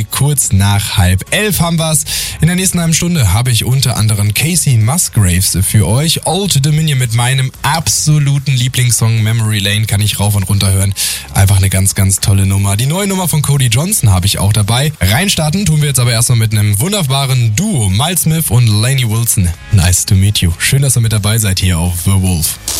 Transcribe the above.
kurz nach 10:30 haben wir's. In der nächsten halben Stunde habe ich unter anderem Casey Musgraves für euch. Old Dominion mit meinem absoluten Lieblingssong Memory Lane kann ich rauf und runter hören. Einfach eine ganz, ganz tolle Nummer. Die neue Nummer von Cody Johnson habe ich auch dabei. Reinstarten tun wir jetzt aber erstmal mit einem wunderbaren Duo. Miles Smith und Lainey Wilson. Nice to meet you. Schön, dass ihr mit dabei seid hier auf The Wolf.